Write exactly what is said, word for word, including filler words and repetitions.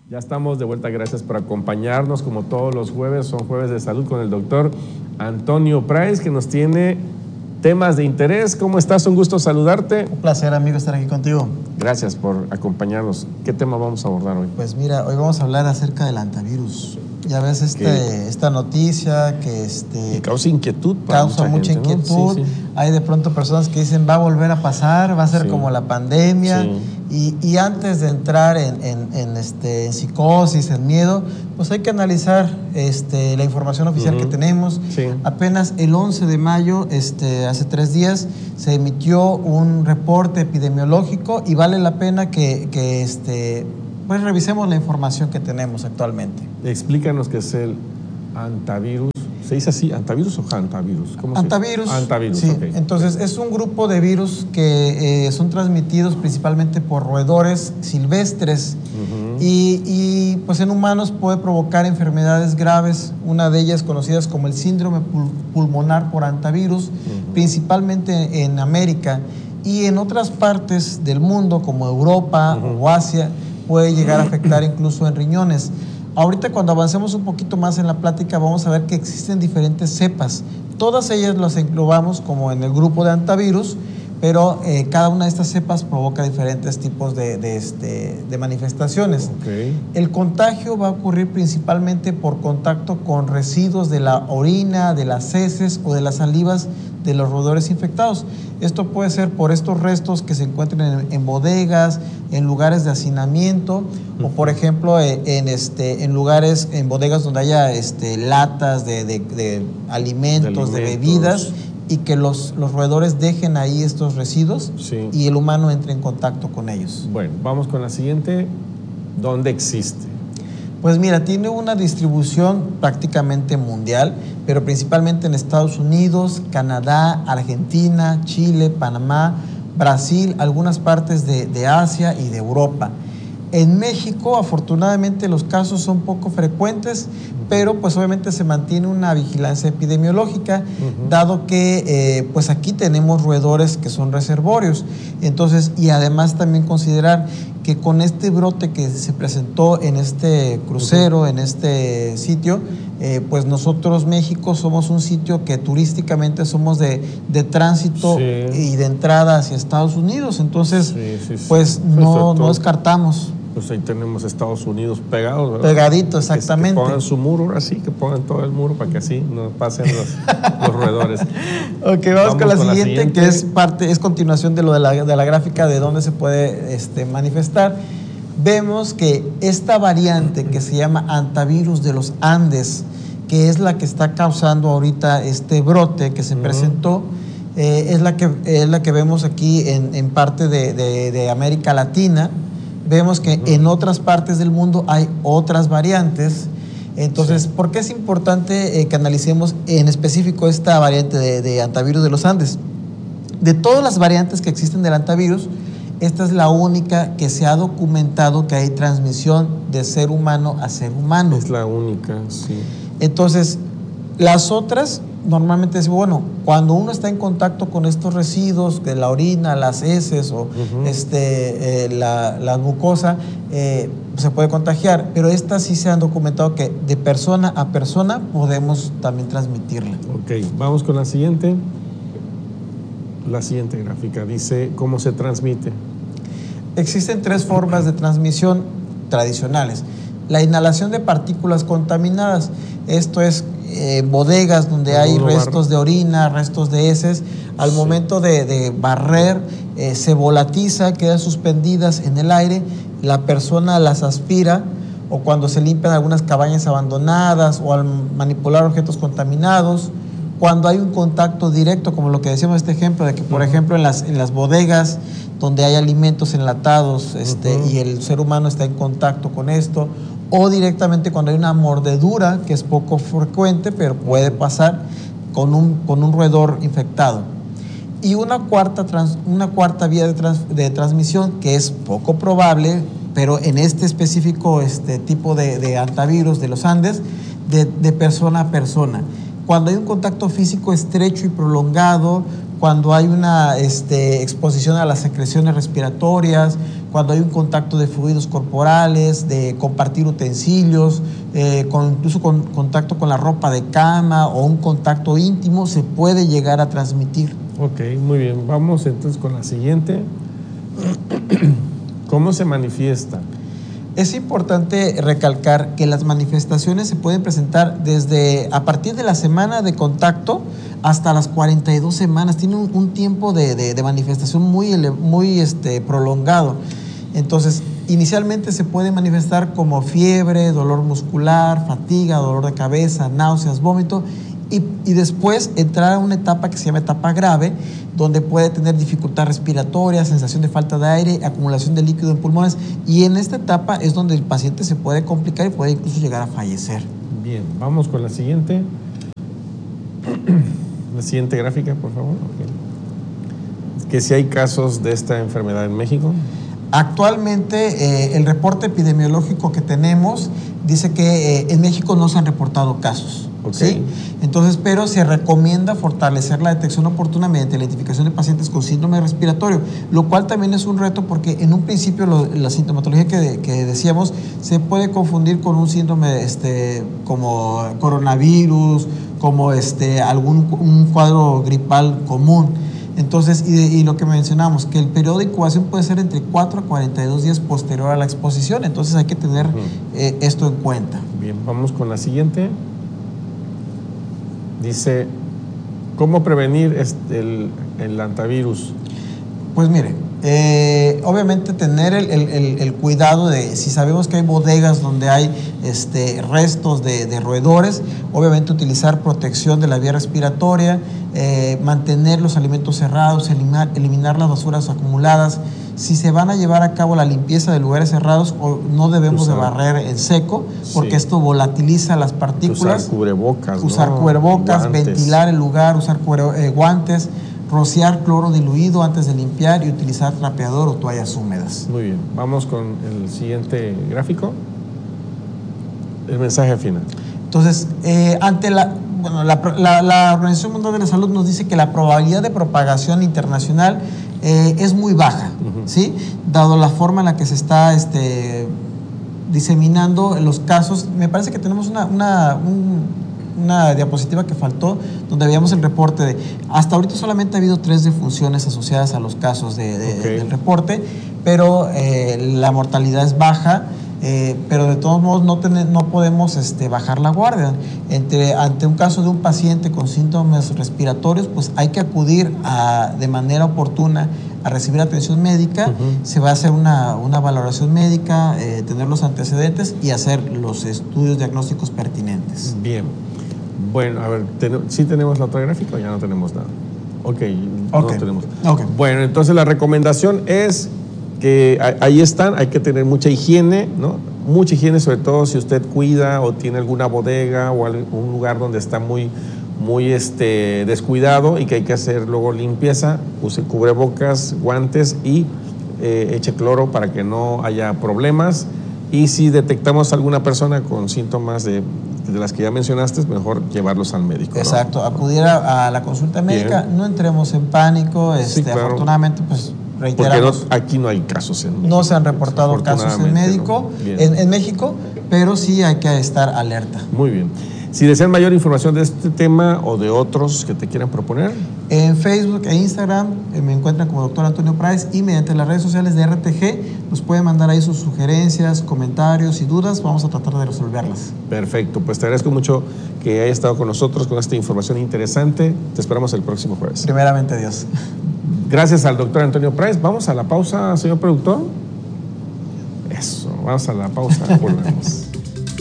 Ya estamos de vuelta, gracias por acompañarnos como todos los jueves, son jueves de salud con el doctor Antonio Price, que nos tiene temas de interés. ¿Cómo estás? Un gusto saludarte. Un placer, amigo, estar aquí contigo. Gracias por acompañarnos. ¿Qué tema vamos a abordar hoy? Pues mira, hoy vamos a hablar acerca del antivirus. Ya ves este, esta noticia que este, y causa inquietud. Para causa mucha, mucha gente, inquietud. ¿no? Sí, sí. Hay de pronto personas que dicen va a volver a pasar, va a ser Sí. como la pandemia. Sí. Y, y antes de entrar en, en, en, este, en psicosis, en miedo, pues hay que analizar este, la información oficial uh-huh. que tenemos. Sí. Apenas el once de mayo, este, hace tres días, se emitió un reporte epidemiológico y vale la pena que, que este, pues revisemos la información que tenemos actualmente. Explícanos qué es el antivirus. ¿Se dice así, antivirus o hantavirus? ¿Cómo antivirus. Se antivirus, sí. Okay. Entonces, es un grupo de virus que eh, son transmitidos principalmente por roedores silvestres uh-huh. y, y pues en humanos puede provocar enfermedades graves, una de ellas conocida como el síndrome pul- pulmonar por antivirus, uh-huh. principalmente en América, y en otras partes del mundo como Europa uh-huh. o Asia puede llegar a afectar incluso en riñones. Ahorita cuando avancemos un poquito más en la plática vamos a ver que existen diferentes cepas. Todas ellas las englobamos como en el grupo de antivirus, pero eh, cada una de estas cepas provoca diferentes tipos de, de, este, de manifestaciones. Okay. El contagio va a ocurrir principalmente por contacto con residuos de la orina, de las heces o de las salivas de los roedores infectados. Esto puede ser por estos restos que se encuentran en, en bodegas, en lugares de hacinamiento, uh-huh. o por ejemplo en, en, este, en lugares, en bodegas donde haya este, latas de, de, de, alimentos, de, alimentos, de bebidas, y que los, los roedores dejen ahí estos residuos sí. y el humano entre en contacto con ellos. Bueno, vamos con la siguiente. ¿Dónde existe? Pues mira, tiene una distribución prácticamente mundial, pero principalmente en Estados Unidos, Canadá, Argentina, Chile, Panamá, Brasil, algunas partes de, de Asia y de Europa. En México, afortunadamente, los casos son poco frecuentes, pero pues obviamente se mantiene una vigilancia epidemiológica, uh-huh. dado que eh, pues aquí tenemos roedores que son reservorios. Entonces, y además también considerar que con este brote que se presentó en este crucero, uh-huh. en este sitio, eh, pues nosotros, México, somos un sitio que turísticamente somos de, de tránsito sí. y de entrada hacia Estados Unidos. Entonces, sí, sí, sí. pues no, no descartamos. Pues ahí tenemos Estados Unidos pegados, ¿verdad? Pegadito, exactamente. Que, que pongan su muro, ahora sí, que pongan todo el muro para que así no pasen los, los roedores. Ok, vamos, vamos con, la, con siguiente, la siguiente, que es parte, es continuación de lo de la, de la gráfica de dónde se puede este, manifestar. Vemos que esta variante que se llama antivirus de los Andes, que es la que está causando ahorita este brote que se uh-huh. presentó, eh, es, la que, es la que vemos aquí en, en parte de, de, de América Latina. Vemos que uh-huh. en otras partes del mundo hay otras variantes. Entonces, sí. ¿por qué es importante eh, que analicemos en específico esta variante de, de antivirus de los Andes? De todas las variantes que existen del antivirus, esta es la única que se ha documentado que hay transmisión de ser humano a ser humano. Es la única, sí. Entonces, las otras normalmente decimos, bueno, cuando uno está en contacto con estos residuos, de la orina, las heces o uh-huh. este, eh, la, la mucosa, eh, se puede contagiar, pero estas sí se han documentado que de persona a persona podemos también transmitirla. Ok, vamos con la siguiente. La siguiente gráfica dice cómo se transmite. Existen tres formas de transmisión tradicionales. La inhalación de partículas contaminadas, esto es eh, bodegas donde hay restos de orina, restos de heces, al sí. momento de, de barrer eh, se volatiza, quedan suspendidas en el aire, la persona las aspira, o cuando se limpian algunas cabañas abandonadas o al manipular objetos contaminados, cuando hay un contacto directo, como lo que decíamos este ejemplo, de que por uh-huh. ejemplo en las, en las bodegas donde hay alimentos enlatados este, uh-huh. y el ser humano está en contacto con esto, o directamente cuando hay una mordedura, que es poco frecuente, pero puede pasar con un, con un roedor infectado. Y una cuarta, trans, una cuarta vía de, trans, de transmisión, que es poco probable, pero en este específico este tipo de, de antivirus de los Andes, de, de persona a persona. Cuando hay un contacto físico estrecho y prolongado, cuando hay una este, exposición a las secreciones respiratorias, cuando hay un contacto de fluidos corporales, de compartir utensilios, eh, con, incluso con contacto con la ropa de cama o un contacto íntimo, se puede llegar a transmitir. Ok, muy bien. Vamos entonces con la siguiente. ¿Cómo se manifiesta? Es importante recalcar que las manifestaciones se pueden presentar desde a partir de la semana de contacto hasta las cuarenta y dos semanas. Tiene un, un tiempo de, de, de manifestación muy, muy este, prolongado. Entonces, inicialmente se puede manifestar como fiebre, dolor muscular, fatiga, dolor de cabeza, náuseas, vómito, y, y después entrar a una etapa que se llama etapa grave, donde puede tener dificultad respiratoria, sensación de falta de aire, acumulación de líquido en pulmones, y en esta etapa es donde el paciente se puede complicar y puede incluso llegar a fallecer. Bien, vamos con la siguiente. La siguiente gráfica, por favor. Okay. Que si hay casos de esta enfermedad en México. Actualmente, eh, el reporte epidemiológico que tenemos dice que eh, en México no se han reportado casos. Okay. ¿Sí? Entonces, pero se recomienda fortalecer la detección oportuna mediante la identificación de pacientes con síndrome respiratorio, lo cual también es un reto porque en un principio lo, la sintomatología que, que decíamos se puede confundir con un síndrome este, como coronavirus, como este, algún un cuadro gripal común. Entonces, y, y lo que mencionamos, que el periodo de incubación puede ser entre cuatro a cuarenta y dos días posterior a la exposición, entonces hay que tener uh-huh. eh, esto en cuenta. Bien, vamos con la siguiente. Dice, ¿cómo prevenir este, el, el hantavirus? Pues mire, eh, obviamente tener el, el, el cuidado de, si sabemos que hay bodegas donde hay este, restos de, de roedores, obviamente utilizar protección de la vía respiratoria, eh, mantener los alimentos cerrados, eliminar, eliminar las basuras acumuladas. Si se van a llevar a cabo la limpieza de lugares cerrados, no debemos usar, de barrer en seco, porque sí. esto volatiliza las partículas. Usar cubrebocas. Usar ¿no? cubrebocas, guantes. Ventilar el lugar, usar cubre, eh, guantes, rociar cloro diluido antes de limpiar y utilizar trapeador o toallas húmedas. Muy bien, vamos con el siguiente gráfico. El mensaje final. Entonces, eh, ante la, bueno, la, la, la Organización Mundial de la Salud nos dice que la probabilidad de propagación internacional eh, es muy baja, uh-huh. ¿sí? Dado la forma en la que se está este, diseminando los casos. Me parece que tenemos una, una, un, una diapositiva que faltó, donde veíamos el reporte de, hasta ahorita solamente ha habido tres defunciones asociadas a los casos de, de, okay. del reporte, pero eh, la mortalidad es baja. Eh, pero de todos modos no, ten, no podemos este, bajar la guardia. Entre, ante un caso de un paciente con síntomas respiratorios, pues hay que acudir a, de manera oportuna a recibir atención médica. Uh-huh. Se va a hacer una, una valoración médica, eh, tener los antecedentes y hacer los estudios diagnósticos pertinentes. Bien. Bueno, a ver, ten, ¿sí tenemos la otra gráfica o ya no tenemos nada? Ok, okay. no tenemos. Okay. Bueno, entonces la recomendación es que ahí están, hay que tener mucha higiene, ¿no? Mucha higiene, sobre todo si usted cuida o tiene alguna bodega o algún lugar donde está muy, muy este, descuidado y que hay que hacer luego limpieza. Use cubrebocas, guantes y eh, eche cloro para que no haya problemas. Y si detectamos a alguna persona con síntomas de, de las que ya mencionaste, es mejor llevarlos al médico, ¿no? Exacto, acudir a, a la consulta médica. Bien. No entremos en pánico, este, sí, claro. Afortunadamente, pues porque no, aquí no hay casos en México. No se han reportado casos en, médico, no. en, en México, pero sí hay que estar alerta. Muy bien. Si desean mayor información de este tema o de otros que te quieran proponer. En Facebook e Instagram eh, me encuentran como doctor Antonio Price y mediante las redes sociales de R T G nos pueden mandar ahí sus sugerencias, comentarios y dudas. Vamos a tratar de resolverlas. Perfecto. Pues te agradezco mucho que hayas estado con nosotros con esta información interesante. Te esperamos el próximo jueves. Primeramente Dios. Gracias al doctor Antonio Price. Vamos a la pausa, señor productor. Eso, vamos a la pausa. Volvemos.